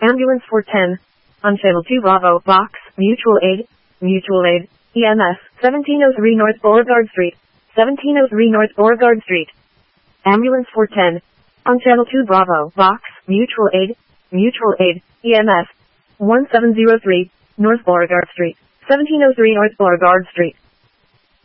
Ambulance 410. On Channel 2 Bravo, Box, Mutual Aid, EMS, 1703 North Beauregard Street, 1703 North Beauregard Street. Ambulance 410. On Channel 2 Bravo, Box, Mutual Aid, EMS, 1703 North Beauregard Street, 1703 North Beauregard Street.